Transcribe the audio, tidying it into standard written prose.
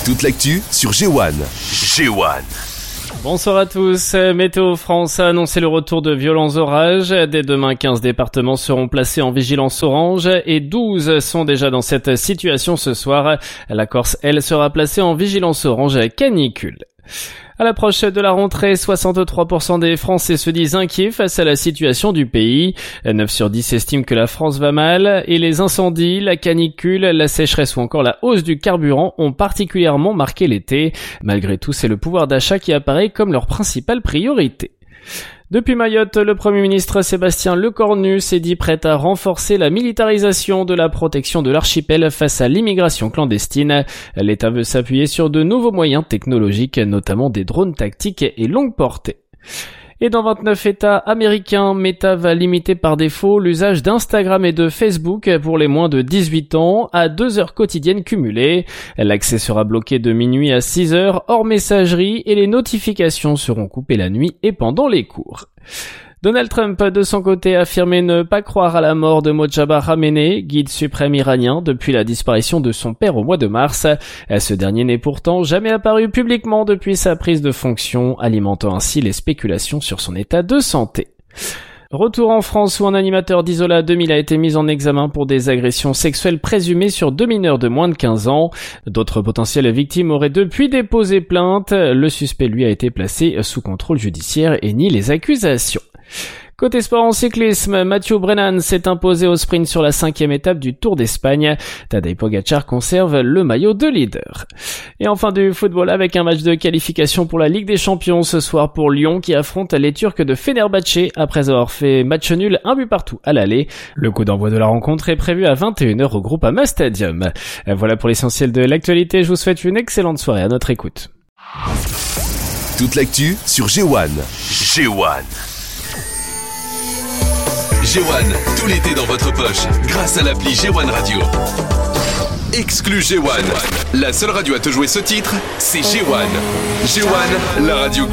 Toute l'actu sur G1. Bonsoir à tous. Météo France a annoncé le retour de violents orages. Dès demain, 15 départements seront placés en vigilance orange et 12 sont déjà dans cette situation ce soir. La Corse, elle, sera placée en vigilance orange canicule. À l'approche de la rentrée, 63% des Français se disent inquiets face à la situation du pays. 9 sur 10 estiment que la France va mal et les incendies, la canicule, la sécheresse ou encore la hausse du carburant ont particulièrement marqué l'été. Malgré tout, c'est le pouvoir d'achat qui apparaît comme leur principale priorité. Depuis Mayotte, le Premier ministre Sébastien Lecornu s'est dit prêt à renforcer la militarisation de la protection de l'archipel face à l'immigration clandestine. L'État veut s'appuyer sur de nouveaux moyens technologiques, notamment des drones tactiques et longue portée. Et dans 29 États américains, Meta va limiter par défaut l'usage d'Instagram et de Facebook pour les moins de 18 ans à 2 heures quotidiennes cumulées. L'accès sera bloqué de minuit à 6 heures hors messagerie et les notifications seront coupées la nuit et pendant les cours. Donald Trump, de son côté, a affirmé ne pas croire à la mort de Mojtaba Khamenei, guide suprême iranien, depuis la disparition de son père au mois de mars. Ce dernier n'est pourtant jamais apparu publiquement depuis sa prise de fonction, alimentant ainsi les spéculations sur son état de santé. Retour en France où un animateur d'Isola 2000 a été mis en examen pour des agressions sexuelles présumées sur 2 mineurs de moins de 15 ans. D'autres potentielles victimes auraient depuis déposé plainte. Le suspect, lui, a été placé sous contrôle judiciaire et nie les accusations. Côté sport en cyclisme, Mathieu Brennan s'est imposé au sprint sur la 5e étape du Tour d'Espagne. Tadej Pogačar conserve le maillot de leader. Et enfin du football avec un match de qualification pour la Ligue des Champions ce soir pour Lyon qui affronte les Turcs de Fenerbahçe après avoir fait match nul 1-1 à l'aller. Le coup d'envoi de la rencontre est prévu à 21h au Groupama Stadium. Voilà pour l'essentiel de l'actualité. Je vous souhaite une excellente soirée à notre écoute. Toute l'actu sur G1. G1, tout l'été dans votre poche, grâce à l'appli G1 Radio. Exclu G1, la seule radio à te jouer ce titre, c'est G1. G1, la radio